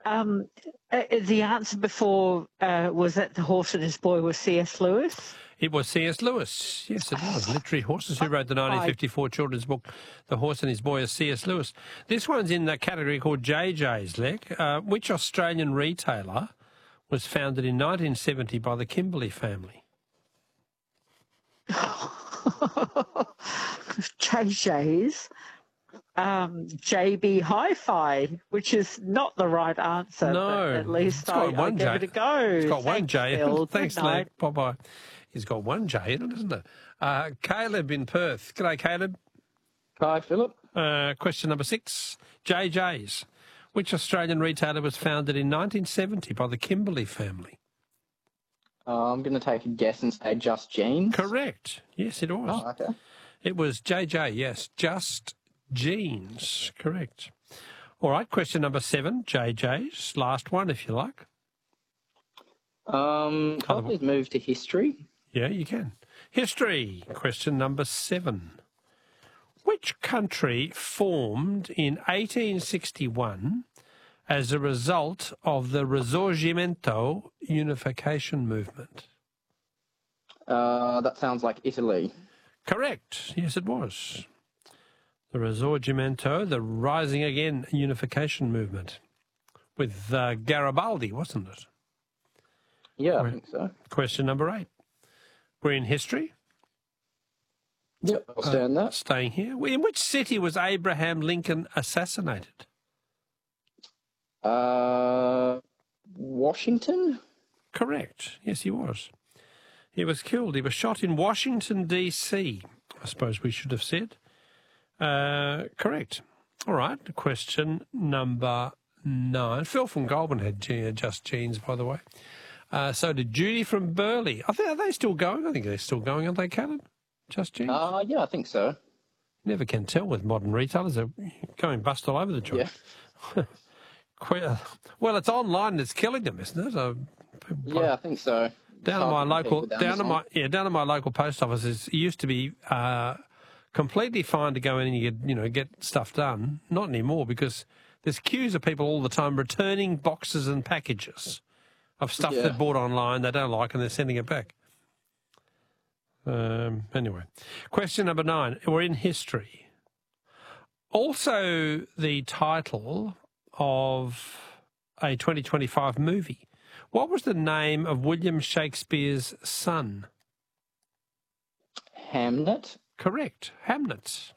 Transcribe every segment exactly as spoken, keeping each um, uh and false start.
Um, uh, the answer before uh, was that The Horse and His Boy was C S Lewis. It was C S Lewis. Yes, it was. Literary Horses, who wrote the nineteen fifty-four children's book, The Horse and His Boy, is C S Lewis. This one's in the category called J J's, Lek. Uh, which Australian retailer was founded in nineteen seventy by the Kimberley family? J J's. Um, J B Hi-Fi, which is not the right answer. No. But at least it's got I, one I J. give it a go. It's got Thanks, one J. Phil. Thanks, Lee. Bye-bye. He's got one J in it, isn't it? Uh, Caleb in Perth. G'day, Caleb. Hi, Philip. Uh, question number six. J J's. Which Australian retailer was founded in nineteen seventy by the Kimberley family? Uh, I'm going to take a guess and say Just Jeans. Correct. Yes, it was. Oh, okay. It was J J, yes. Just Jeans. Correct. All right, question number seven. J J's. Last one, if you like. Um, can I please move to history? Yeah, you can. History. Question number seven. Which country formed in eighteen sixty-one as a result of the Risorgimento unification movement? Uh, that sounds like Italy. Correct. Yes, it was. The Risorgimento, the Rising Again unification movement, with uh, Garibaldi, wasn't it? Yeah, I think so. Question number eight. We're in history. Yep, I'll stay on that. Staying here. In which city was Abraham Lincoln assassinated? Uh, Washington? Correct. Yes, he was. He was killed. He was shot in Washington, D C, I suppose we should have said. Uh, correct. All right. Question number nine. Phil from Goulburn had Just Jeans, by the way. Uh, so did Judy from Burleigh. I think, are they still going? I think they're still going, aren't they, Caleb? Just Jeans? Uh, yeah, I think so. Never can tell with modern retailers. They're going bust all over the joint. Yeah. Well, it's online and it's killing them, isn't it? So, yeah, I think so. Down at my local, down at my yeah, down at my local post office, it used to be uh, completely fine to go in and you get, you know, get stuff done. Not anymore, because there's queues of people all the time returning boxes and packages of stuff Yeah. they bought online they don't like and they're sending it back. Um, anyway, question number nine. We're in history. Also, the title of a twenty twenty-five movie. What was the name of William Shakespeare's son? Hamnet? Correct. Hamnet.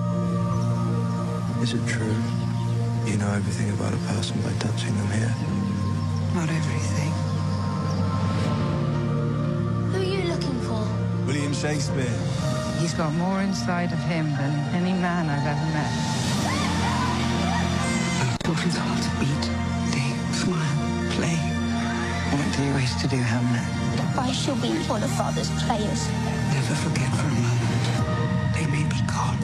Is it true? You know everything about a person by touching them here? Not everything. Who are you looking for? William Shakespeare. He's got more inside of him than any man I've ever met. Our children's hearts beat, they smile, play. What do you wish to do, Hamlet? I shall be one of Father's players. Never forget for a moment. They may be gone.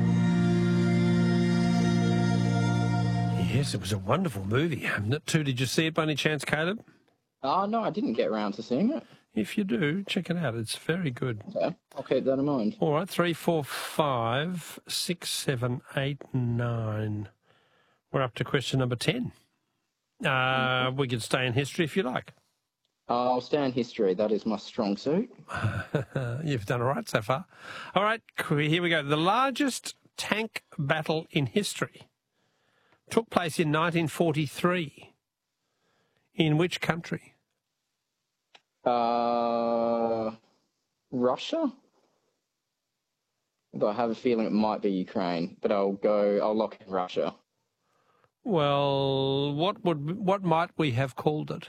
Yes, it was a wonderful movie, Hamnet too. Did you see it by any chance, Caleb? Oh, no, I didn't get around to seeing it. If you do, check it out. It's very good. Okay, I'll keep that in mind. All right, three, four, five, six, seven, eight, nine. We're up to question number ten. Uh, we can stay in history if you like. Uh, I'll stay in history. That is my strong suit. You've done all right so far. All right, here we go. The largest tank battle in history took place in nineteen forty-three. In which country? Uh, Russia? Though I have a feeling it might be Ukraine, but I'll go, I'll lock in Russia. Well, what would what might we have called it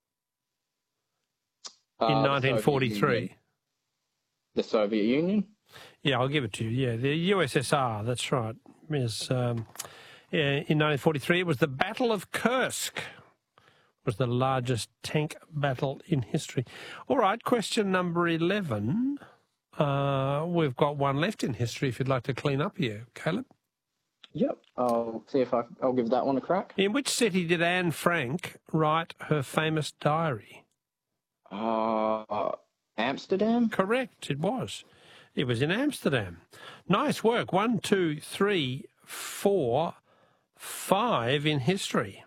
in Uh, the nineteen forty-three? Soviet Union. The Soviet Union? Yeah, I'll give it to you. Yeah, the U S S R, that's right. Is, um, yeah, in nineteen forty-three, it was the Battle of Kursk. Was the largest tank battle in history. All right, question number eleven. Uh, we've got one left in history if you'd like to clean up here, Caleb. Yep. I'll see if I, I'll give that one a crack. In which city did Anne Frank write her famous diary? Uh, Amsterdam? Correct, it was. It was in Amsterdam. Nice work. One, two, three, four, five in history.